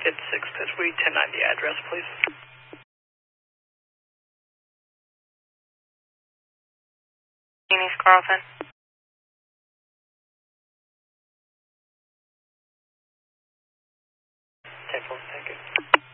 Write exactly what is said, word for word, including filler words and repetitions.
fifty-six Pittsburgh, ten ninety address, please. East Carlton. ten four, thank you.